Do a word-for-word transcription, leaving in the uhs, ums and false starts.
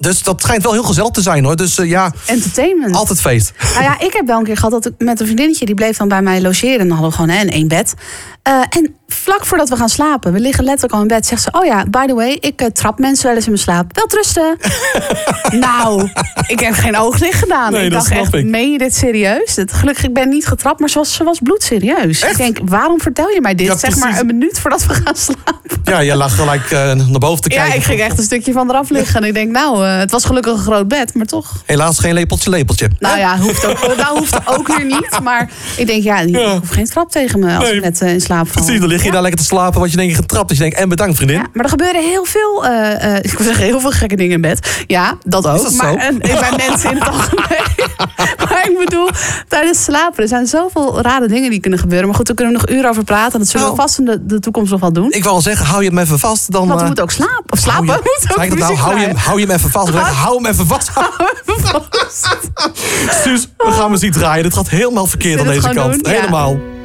Dus dat schijnt wel heel gezellig te zijn, hoor. Dus uh, ja, entertainment. Altijd feest. Nou ja, ik heb wel een keer gehad dat ik met een vriendinnetje... die bleef dan bij mij logeren. En dan hadden we gewoon hè, in één bed. Uh, en vlak voordat we gaan slapen... we liggen letterlijk al in bed... zegt ze, oh ja, by the way, ik uh, trap mensen wel eens in mijn slaap. Welterusten. Nou, ik heb geen oog dicht gedaan. Nee, ik dat dacht snap echt, ik. meen je dit serieus? Het, gelukkig, ik ben niet getrapt, maar ze was, ze was bloedserieus. Echt? Ik denk, waarom vertel je mij dit? Ja, zeg maar precies. een minuut voordat we gaan slapen. Ja, je lag gelijk uh, naar boven te kijken. Ja, ik ging echt een stukje van eraf liggen. En ik denk, nou, uh, het was gelukkig een groot bed, maar toch. Helaas geen lepeltje, lepeltje. Nou ja, hoeft ook, nou hoeft ook weer niet. Maar ik denk, ja, ik Ja. hoef geen trap tegen me als Nee, ik net uh, in slaap val. Precies, dan lig je Ja. daar lekker te slapen, want je denkt je getrapt. Dus je denkt, en bedankt vriendin. Ja, maar er gebeuren heel veel, uh, uh, ik wil zeggen, heel veel gekke dingen in bed. Ja, dat ook. Is dat maar zo? En, bij mensen in het algemeen. Maar ik bedoel, tijdens slapen, er zijn zoveel rare dingen die kunnen gebeuren. Maar goed, daar kunnen we nog uren over praten. Dat zullen Nou, we vast in de, de toekomst nog wel doen. Ik wou al zeggen, hou je hem even vast. Dan, Want we uh, moeten ook slapen. Of slapen. hou je- We moeten ook Zeg ik dat nou? muziek Hou je, hem- draaien. hou je hem even vast. Hou, hou hem even vast. Suus, we gaan muziek draaien. Dit gaat helemaal verkeerd aan Zullen we deze het kant. gewoon doen? Ja. Helemaal.